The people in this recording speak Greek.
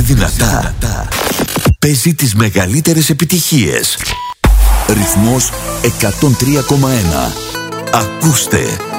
δυνατά. Παίζει τις μεγαλύτερες επιτυχίες. Ρυθμός 103,1. Ακούστε.